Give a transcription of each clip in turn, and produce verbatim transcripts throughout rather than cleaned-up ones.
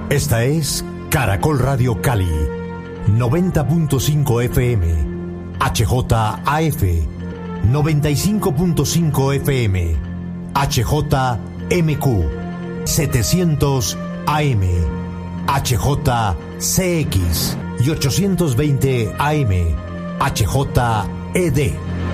Esta es Caracol Radio Cali, noventa punto cinco F M, H J A F, noventa y cinco punto cinco F M, H J M Q, setecientos A M, H J C X y ochocientos veinte A M, H J E D.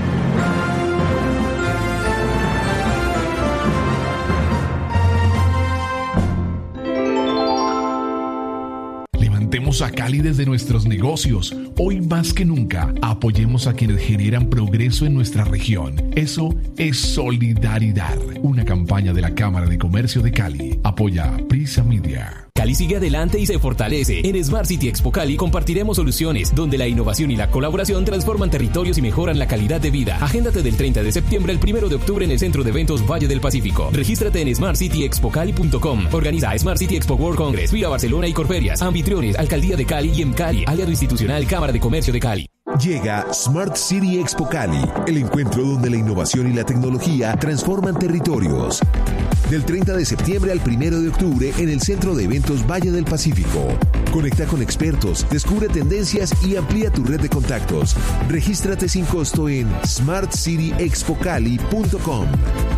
Levantemos a Cali desde nuestros negocios. Hoy más que nunca, apoyemos a quienes generan progreso en nuestra región. Eso es solidaridad. Una campaña de la Cámara de Comercio de Cali. Apoya Prisa Media. Cali sigue adelante y se fortalece. En Smart City Expo Cali compartiremos soluciones donde la innovación y la colaboración transforman territorios y mejoran la calidad de vida. Agéndate del treinta de septiembre al primero de octubre en el Centro de Eventos Valle del Pacífico. Regístrate en smart city expo cali punto com. Organiza Smart City Expo World Congress, Viva Barcelona y Corferias. Anfitriones, Alcaldía de Cali y EMCALI, Aliado Institucional, Cámara de Comercio de Cali. Llega Smart City Expo Cali, el encuentro donde la innovación y la tecnología transforman territorios. Del treinta de septiembre al primero de octubre en el Centro de Eventos Valle del Pacífico. Conecta con expertos, descubre tendencias y amplía tu red de contactos. Regístrate sin costo en smart city expo cali punto com.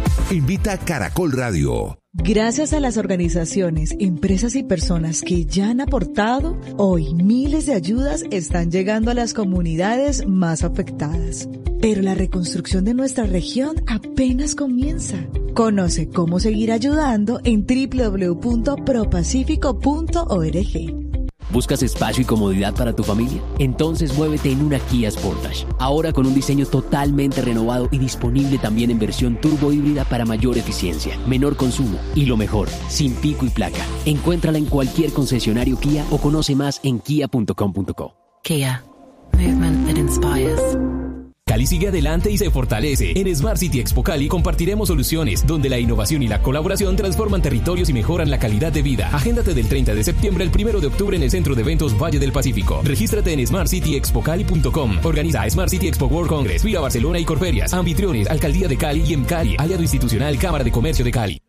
Invita Caracol Radio. Gracias a las organizaciones, empresas y personas que ya han aportado, hoy miles de ayudas están llegando a las comunidades más afectadas. Pero la reconstrucción de nuestra región apenas comienza. Conoce cómo seguir ayudando en doble u doble u doble u punto propacífico punto org. ¿Buscas espacio y comodidad para tu familia? Entonces muévete en una Kia Sportage. Ahora con un diseño totalmente renovado y disponible también en versión turbo híbrida para mayor eficiencia, menor consumo y lo mejor, sin pico y placa. Encuéntrala en cualquier concesionario Kia o conoce más en kia punto com punto co. Kia. Movement that inspires. Cali sigue adelante y se fortalece. En Smart City Expo Cali compartiremos soluciones donde la innovación y la colaboración transforman territorios y mejoran la calidad de vida. Agéndate del treinta de septiembre al primero de octubre en el Centro de Eventos Valle del Pacífico. Regístrate en smart city expo cali punto com. Organiza Smart City Expo World Congress, Viva Barcelona y Corferias. Anfitriones, Alcaldía de Cali y EMCALI, Aliado Institucional, Cámara de Comercio de Cali.